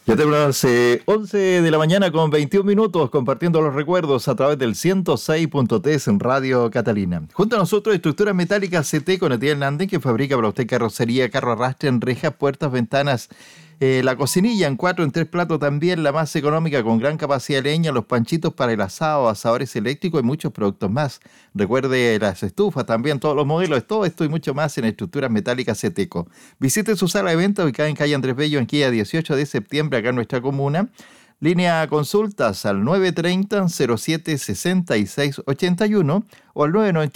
Ya te las 11 de la mañana con 21 minutos compartiendo los recuerdos a través del 106.3 en Radio Catalina. Junto a nosotros, Estructuras Metálicas CT con Etienne Hernández, que fabrica para usted carrocería, carro arrastre en rejas, puertas, ventanas. La cocinilla en 4 en 3 platos también, la más económica con gran capacidad de leña, los panchitos para el asado, asadores eléctricos y muchos productos más. Recuerde las estufas también, todos los modelos, todo esto y mucho más en Estructuras Metálicas CETECO. Visite su sala de venta ubicada en calle Andrés Bello, en Quilla 18 de septiembre, acá en nuestra comuna. Línea consultas al 930-07-6681 o al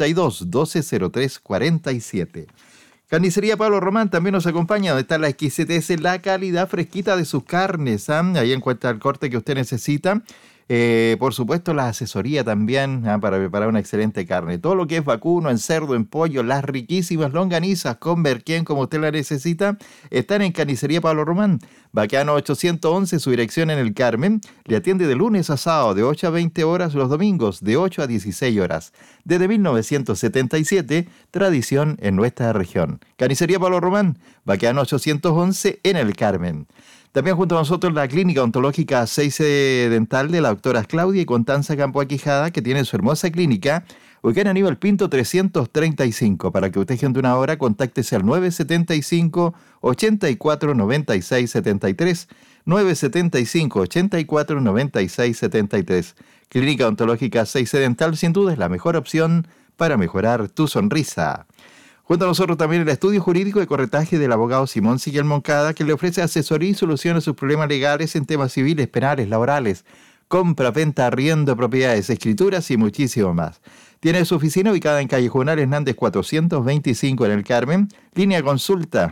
992-1203-47. Carnicería Pablo Román también nos acompaña, donde está la exquisitez, la calidad fresquita de sus carnes. Ahí encuentra el corte que usted necesita. Por supuesto, la asesoría también para preparar una excelente carne. Todo lo que es vacuno, en cerdo, en pollo, las riquísimas longanizas con merquén, como usted la necesita, están en Carnicería Pablo Román. Baqueano 811, su dirección en el Carmen. Le atiende de lunes a sábado de 8 a 20 horas, los domingos de 8 a 16 horas. Desde 1977, tradición en nuestra región. Carnicería Pablo Román, Baqueano 811 en el Carmen. También junto a nosotros la Clínica Odontológica 6 Dental de la doctora Claudia y Constanza Campoa Quijada, que tiene su hermosa clínica ubicada en Aníbal Pinto 335. Para que usted agende una hora, contáctese al 975 84 96 73, 975 84 96 73. Clínica Odontológica 6 Dental, sin duda es la mejor opción para mejorar tu sonrisa. Junto a nosotros también el estudio jurídico de corretaje del abogado Simón Siguel Moncada, que le ofrece asesoría y solución a sus problemas legales en temas civiles, penales, laborales, compra, venta, arriendo de propiedades, escrituras y muchísimo más. Tiene su oficina ubicada en calle Juvenal Hernández 425 en el Carmen. Línea consulta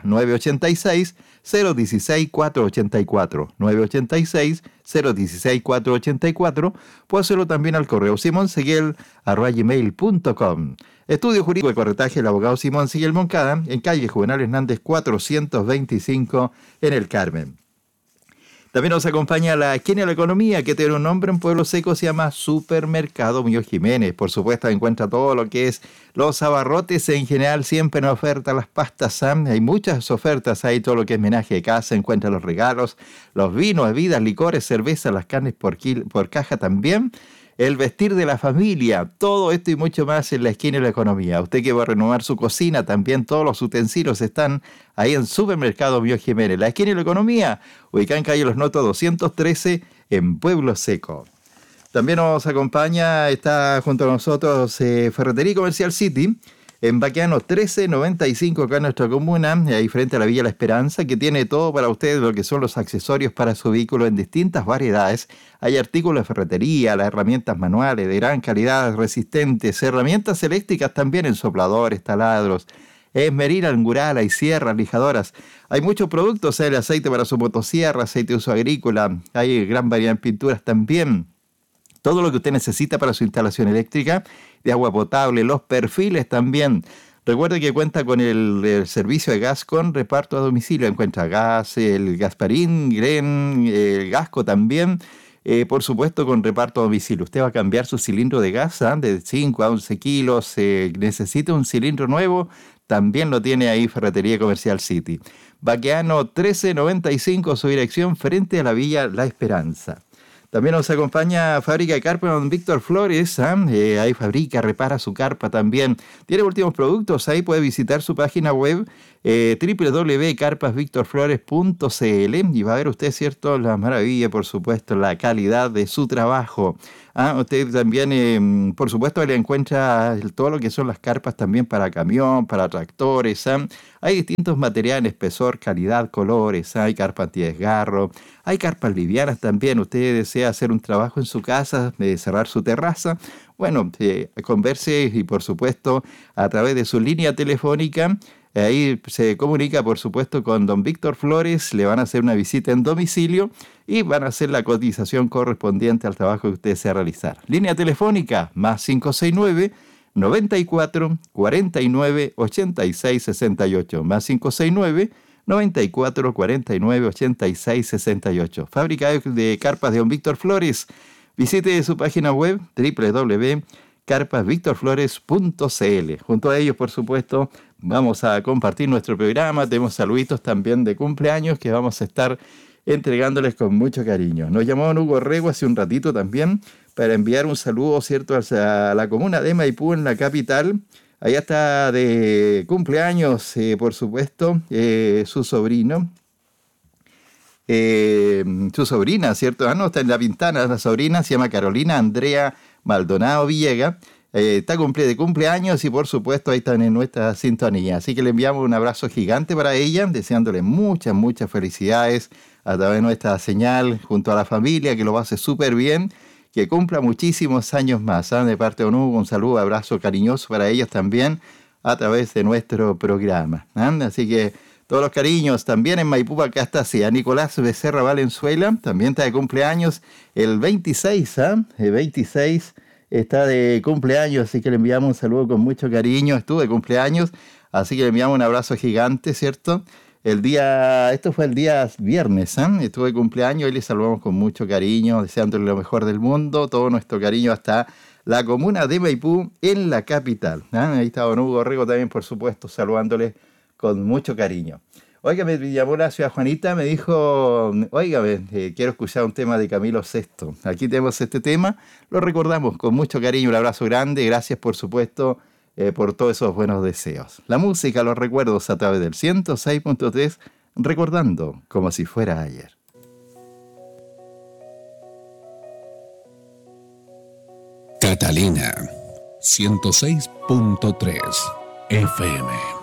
986-016-484. 986-016-484. Puede hacerlo también al correo simonseguel@gmail.com. Estudio Jurídico de Corretaje del abogado Simón Siguel Moncada en calle Juvenal Hernández 425 en el Carmen. También nos acompaña la esquina de la economía, que tiene un nombre en Pueblo Seco, se llama Supermercado Muñoz Jiménez. Por supuesto, encuentra todo lo que es los abarrotes en general, siempre en oferta, las pastas. Hay muchas ofertas ahí, todo lo que es menaje de casa, encuentra los regalos, los vinos, bebidas, licores, cerveza, las carnes por caja también. El vestir de la familia, todo esto y mucho más en la esquina de la economía. Usted que va a renovar su cocina, también todos los utensilios están ahí en Supermercado Muñoz Jiménez. La esquina de la economía, ubicada en calle Los Notos 213 en Pueblo Seco. También nos acompaña, está junto a nosotros Ferretería Comercial City, en Baqueano 1395, acá en nuestra comuna, ahí frente a la Villa La Esperanza, que tiene todo para ustedes lo que son los accesorios para su vehículo en distintas variedades. Hay artículos de ferretería, las herramientas manuales de gran calidad, resistentes, herramientas eléctricas también en sopladores, taladros, esmeril, angural, hay sierras, lijadoras. Hay muchos productos, el aceite para su motosierra, aceite de uso agrícola, hay gran variedad en pinturas también. Todo lo que usted necesita para su instalación eléctrica, de agua potable, los perfiles también. Recuerde que cuenta con el servicio de gas con reparto a domicilio. Encuentra gas, el Gasparín, Gren, el Gasco también. Por supuesto, con reparto a domicilio. Usted va a cambiar su cilindro de gas de 5 a 11 kilos. Necesita un cilindro nuevo, también lo tiene ahí Ferretería Comercial City. Baqueano 1395, su dirección frente a la Villa La Esperanza. También nos acompaña Fábrica de Carpa don Víctor Flores. Ahí fabrica, repara su carpa también. Tiene últimos productos. Ahí puede visitar su página web www.carpasvictorflores.cl y va a ver usted, ¿cierto?, la maravilla, por supuesto, la calidad de su trabajo. Usted también, por supuesto, le encuentra todo lo que son las carpas también para camión, para tractores. Hay distintos materiales, espesor, calidad, colores. Hay carpa antidesgarro, hay carpas livianas también. Usted desea hacer un trabajo en su casa, cerrar su terraza. Bueno, converse y, por supuesto, a través de su línea telefónica. Ahí se comunica, por supuesto, con don Víctor Flores, le van a hacer una visita en domicilio y van a hacer la cotización correspondiente al trabajo que usted desea realizar. Línea telefónica, más 569 94 49 86 68, más 569 94 49 86 68. Fábrica de carpas de don Víctor Flores. Visite su página web www.carpasvictorflores.cl. Junto a ellos, por supuesto, vamos a compartir nuestro programa. Tenemos saluditos también de cumpleaños que vamos a estar entregándoles con mucho cariño. Nos llamó Hugo Rego hace un ratito también para enviar un saludo, ¿cierto?, a la comuna de Maipú, en la capital. Allá está de cumpleaños, por supuesto, su sobrino. Su sobrina, ¿cierto? No, está en La Pintana, la sobrina se llama Carolina Andrea Maldonado Villegas. Está de cumpleaños y por supuesto ahí están en nuestra sintonía. Así que le enviamos un abrazo gigante para ella, deseándole muchas, muchas felicidades a través de nuestra señal, junto a la familia, que lo pase súper bien, que cumpla muchísimos años más. ¿Saben? De parte de Hugo, un saludo, abrazo cariñoso para ellas también a través de nuestro programa. Así que todos los cariños, también en Maipú, acá está, sí, a Nicolás Becerra Valenzuela, también está de cumpleaños el 26, el 26 está de cumpleaños, así que le enviamos un saludo con mucho cariño, estuvo de cumpleaños, así que le enviamos un abrazo gigante, ¿cierto? Esto fue el día viernes, estuvo de cumpleaños y le saludamos con mucho cariño, deseándole lo mejor del mundo, todo nuestro cariño hasta la comuna de Maipú, en la capital. Ahí está don Hugo Rego también, por supuesto, saludándole con mucho cariño. Oiga, me llamó la ciudad Juanita, me dijo, oiga, quiero escuchar un tema de Camilo VI. Aquí tenemos este tema, lo recordamos con mucho cariño, un abrazo grande, gracias por supuesto por todos esos buenos deseos. La música, los recuerdos a través del 106.3, recordando como si fuera ayer. Catalina, 106.3 FM.